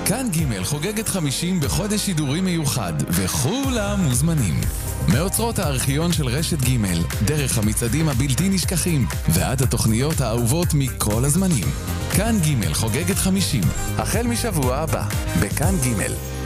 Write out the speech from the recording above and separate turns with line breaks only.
כאן ג' חוגגת 50 בחודש שידורים מיוחד, וכולם מוזמנים. מאוצרות הארכיון של רשת ג', דרך המצעדים הבלתי נשכחים, ועד התוכניות האהובות מכל הזמנים. כאן ג' חוגגת 50, החל משבוע הבא, בכאן ג'.